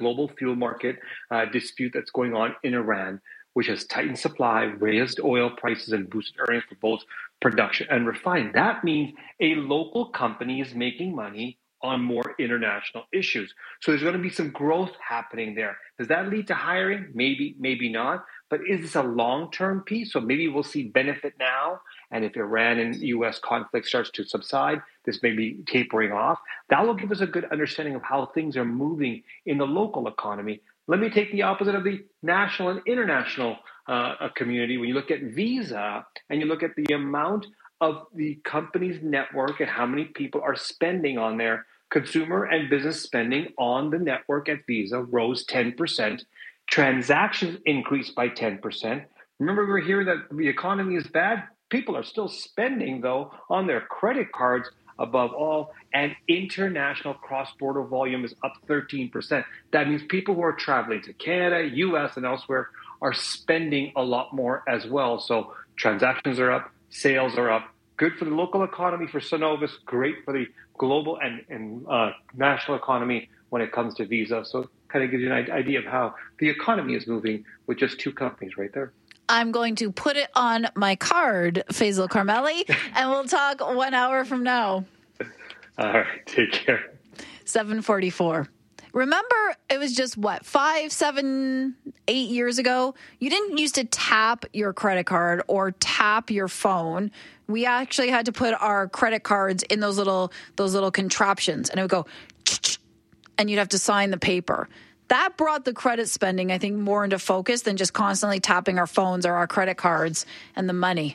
global fuel market dispute that's going on in Iran, which has tightened supply, raised oil prices, and boosted earnings for both production and refining. That means a local company is making money on more international issues. So there's going to be some growth happening there. Does that lead to hiring? Maybe, maybe not. But is this a long-term piece? So maybe we'll see benefit now. And if Iran and U.S. conflict starts to subside, this may be tapering off. That will give us a good understanding of how things are moving in the local economy. Let me take the opposite of the national and international community. When you look at Visa and you look at the amount of the company's network and how many people are spending on their consumer and business spending on the network at Visa rose 10%. Transactions increased by 10%. Remember, we were hearing that the economy is bad. People are still spending, though, on their credit cards above all. And international cross-border volume is up 13%. That means people who are traveling to Canada, U.S., and elsewhere are spending a lot more as well. So transactions are up, sales are up. Good for the local economy for Cenovus, great for the global and national economy when it comes to Visa. So it kind of gives you an idea of how the economy is moving with just two companies right there. I'm going to put it on my card, Faisal Karmali, and we'll talk 1 hour from now. All right, take care. 7:44. Remember, it was just, 5, 7, 8 years ago? You didn't used to tap your credit card or tap your phone. We actually had to put our credit cards in those little contraptions, and it would go, and you'd have to sign the paper. That brought the credit spending, I think, more into focus than just constantly tapping our phones or our credit cards and the money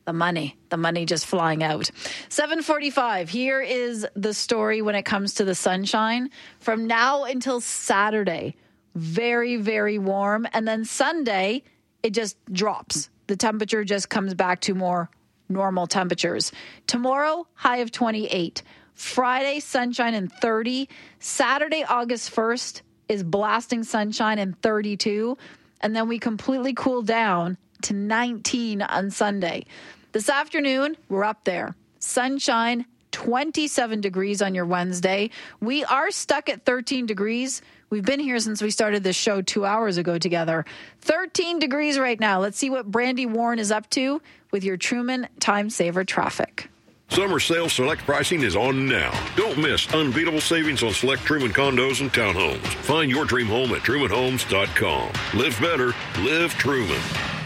just flying out. 7:45. Here is the story when it comes to the sunshine. From now until Saturday, very, very warm. And then Sunday, it just drops. The temperature just comes back to more normal temperatures. Tomorrow, high of 28. Friday, sunshine and 30. Saturday, August 1st, is blasting sunshine and 32. And then we completely cool down to 19 on Sunday. This afternoon, we're up there. Sunshine, 27 degrees on your Wednesday. We are stuck at 13 degrees. We've been here since we started this show 2 hours ago together. 13 degrees right now. Let's see what Brandy Warren is up to with your Truman Time Saver traffic. Summer sale select pricing is on now. Don't miss unbeatable savings on select Truman condos and townhomes. Find your dream home at trumanhomes.com. Live better. Live Truman.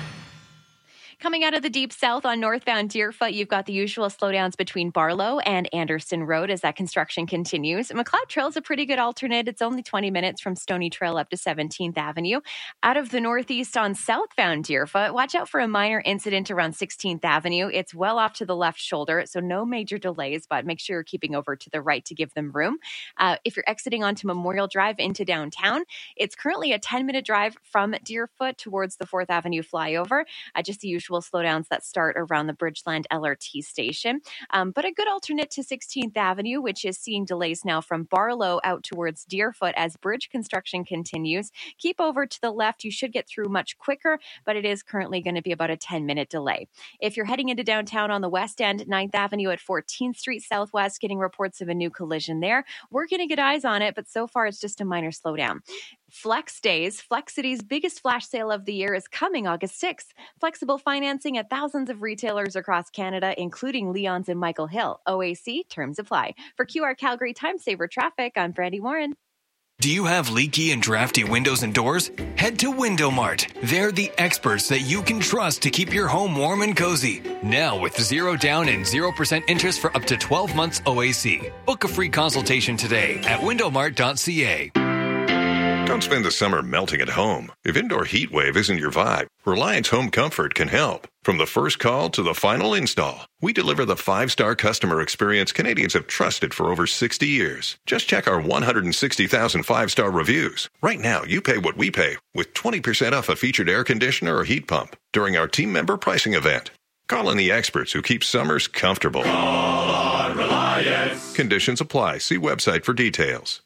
Coming out of the deep south on northbound Deerfoot, you've got the usual slowdowns between Barlow and Anderson Road as that construction continues. McLeod Trail is a pretty good alternate. It's only 20 minutes from Stony Trail up to 17th Avenue. Out of the northeast on southbound Deerfoot, watch out for a minor incident around 16th Avenue. It's well off to the left shoulder, so no major delays, but make sure you're keeping over to the right to give them room. If you're exiting onto Memorial Drive into downtown, it's currently a 10-minute drive from Deerfoot towards the 4th Avenue flyover. Just the usual slowdowns that start around the Bridgeland LRT station. But a good alternate to 16th Avenue, which is seeing delays now from Barlow out towards Deerfoot as bridge construction continues. Keep over to the left. You should get through much quicker, but it is currently going to be about a 10-minute delay. If you're heading into downtown on the west end, 9th Avenue at 14th Street Southwest, getting reports of a new collision there. We're going to get eyes on it, but so far it's just a minor slowdown. Flex Days, Flexity's biggest flash sale of the year, is coming August 6th. Flexible financing at thousands of retailers across Canada, including Leon's and Michael Hill. OAC, terms apply. For QR Calgary Time Saver Traffic, I'm Brandy Warren. Do you have leaky and drafty windows and doors? Head to Window Mart. They're the experts that you can trust to keep your home warm and cozy. Now with 0 down and 0% interest for up to 12 months OAC. Book a free consultation today at windowmart.ca. Don't spend the summer melting at home. If indoor heat wave isn't your vibe, Reliance Home Comfort can help. From the first call to the final install, we deliver the 5-star customer experience Canadians have trusted for over 60 years. Just check our 160,000 5-star reviews. Right now, you pay what we pay with 20% off a featured air conditioner or heat pump during our team member pricing event. Call in the experts who keep summers comfortable. Call on Reliance. Conditions apply. See website for details.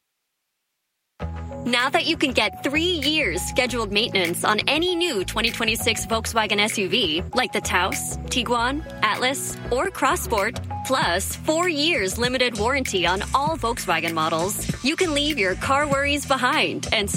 Now that you can get 3 years scheduled maintenance on any new 2026 Volkswagen SUV, like the Taos, Tiguan, Atlas, or Crossport, plus 4 years limited warranty on all Volkswagen models, you can leave your car worries behind and